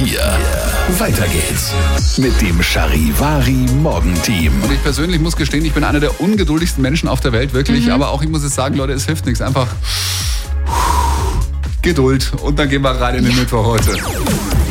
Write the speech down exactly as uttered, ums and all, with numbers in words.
hier. Weiter geht's mit dem Charivari Morgenteam. Und ich persönlich muss gestehen, ich bin einer der ungeduldigsten Menschen auf der Welt, wirklich. Mhm. Aber auch ich muss es sagen, Leute, es hilft nichts. Einfach Geduld. Und dann gehen wir rein in den Mittwoch heute.